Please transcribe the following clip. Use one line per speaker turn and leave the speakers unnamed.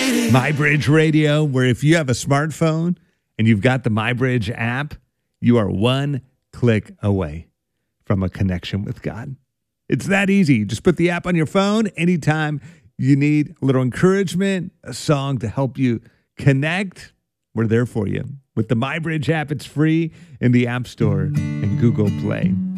MyBridge Radio, where if you have a smartphone and you've got the MyBridge app, you are one click away from a connection with God. It's that easy. Just put the app on your phone anytime you need a little encouragement, a song to help you connect. We're there for you. With the MyBridge app, it's free in the App Store and Google Play.